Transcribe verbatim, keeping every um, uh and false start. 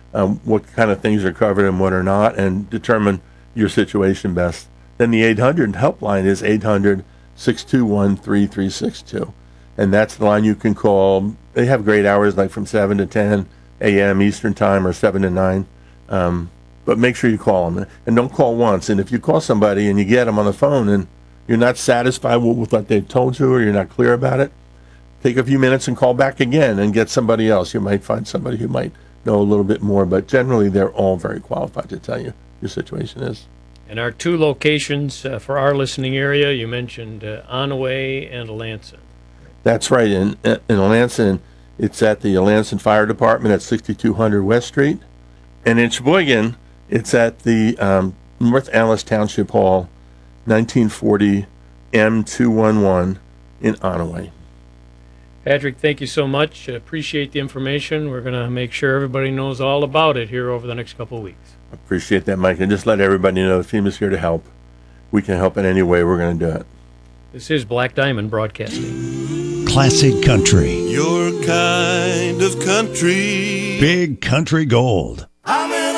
um, what kind of things are covered and what are not, and determine your situation best. Then the eight hundred helpline is eight hundred, six two one, three three six two. And that's the line you can call. They have great hours, like from seven to ten a.m. Eastern Time or seven to nine. Um, but make sure you call them. And don't call once. And if you call somebody and you get them on the phone and you're not satisfied with, with what they've told you or you're not clear about it, take a few minutes and call back again and get somebody else. You might find somebody who might know a little bit more. But generally, they're all very qualified to tell you your situation is. And our two locations uh, for our listening area, you mentioned uh, Onaway and Alanson. That's right. In, in Alanson, it's at the Alanson Fire Department at sixty-two hundred West Street. And in Sheboygan, it's at the um, North Alice Township Hall, nineteen forty M two one one in Onaway. Patrick, thank you so much. Appreciate the information. We're going to make sure everybody knows all about it here over the next couple of weeks. Appreciate that, Mike. And just let everybody know FEMA's here to help. We can help in any way. We're going to do it. This is Black Diamond Broadcasting. Classic country. Your kind of country. Big country gold.